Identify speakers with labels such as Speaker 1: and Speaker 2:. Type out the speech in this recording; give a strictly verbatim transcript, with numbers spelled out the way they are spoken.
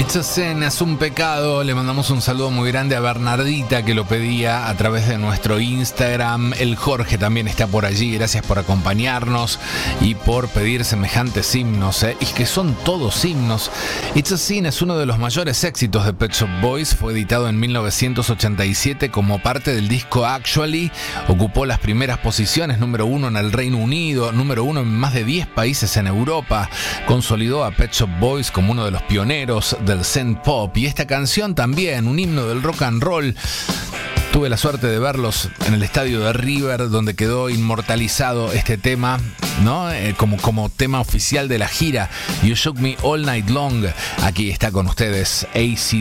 Speaker 1: It's a Sin, es un pecado. Le mandamos un saludo muy grande a Bernardita, que lo pedía a través de nuestro Instagram. El Jorge también está por allí. Gracias por acompañarnos y por pedir semejantes himnos, ¿eh? Y que son todos himnos. It's a Sin es uno de los mayores éxitos de Pet Shop Boys. Fue editado en mil novecientos ochenta y siete como parte del disco Actually. Ocupó las primeras posiciones, número uno en el Reino Unido, número uno en más de diez países en Europa. Consolidó a Pet Shop Boys como uno de los pioneros del synth pop, y esta canción también, un himno del rock and roll. Tuve la suerte de verlos en el estadio de River, donde quedó inmortalizado este tema, ¿no? Eh, como, como tema oficial de la gira You Shook Me All Night Long. Aquí está con ustedes A C